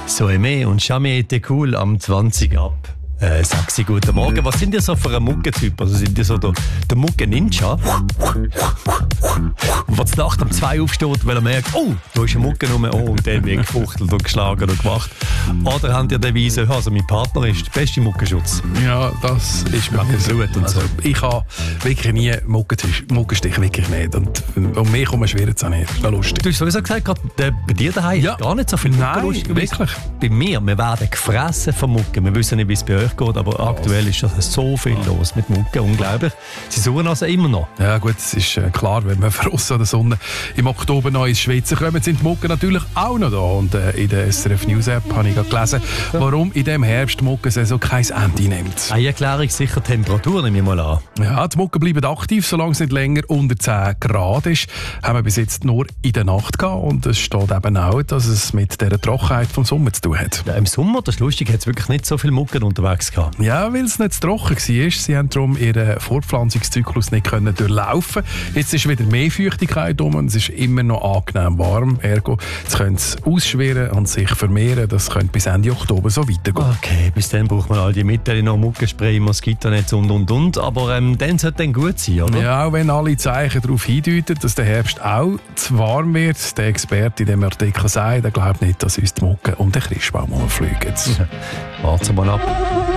So Aimé und Jamais été cool am 20 ab. Sexy, guten Morgen. Was sind ihr so für ein Muckentyp? Also sind ihr so der Mucken-Ninja? Und wenn Nacht um 2 aufsteht, weil er merkt, oh, da ist eine Mucke rum, oh, und dann wird gefuchtelt und geschlagen und gemacht. Oder habt ihr die Weise, also mein Partner ist der beste Muckenschutz? Ja, das ist mir so. Und so. Ich habe wirklich nie Muckenstich, wirklich nicht. Und mir kommt es schwer zu nicht. Das ist lustig. Du hast sowieso gesagt, gerade bei dir daheim Ja. gar nicht so viel Mucke. Nein, wirklich. Bei mir, wir werden gefressen von Mucke. Wir wissen nicht, wie es bei euch geht, aber aktuell ist so viel los mit Mucke, unglaublich. Sie suchen also immer noch. Ja gut, es ist klar, wenn wir draussen an der Sonne im Oktober noch ins Schwitzen kommen, sind die Mucke natürlich auch noch da. Und in der SRF News App habe ich gelesen, warum in diesem Herbst die Muckensaison kein Ende nimmt. Eine Erklärung sicher Temperatur, nehme ich mal an. Ja, die Mucke bleiben aktiv, solange es nicht länger unter 10 Grad ist. Haben wir bis jetzt nur in der Nacht gehabt. Und es steht eben auch, dass es mit der Trockenheit vom Sommer zu tun hat. Ja, im Sommer, das ist lustig, hat es wirklich nicht so viele Mucken unterwegs gehabt. Ja, weil es nicht zu trocken war. Sie haben darum ihren Fortpflanzungszyklus nicht können durchlaufen. Jetzt ist wieder mehr Feuchtigkeit um und es ist immer noch angenehm warm. Ergo, jetzt können sie ausschwirren und sich vermehren. Das könnte bis Ende Oktober so weitergehen. Okay, bis dann braucht man all die Mittel noch Muckenspray, Moskitonetz und. Aber dann sollte dann gut sein, oder? Ja, auch wenn alle Zeichen darauf hindeuten, dass der Herbst auch zu warm wird. Der Experte in dem Artikel sagt, er glaubt nicht, dass uns die Mucke um den Christbaum fliegen. Warten wir mal ab.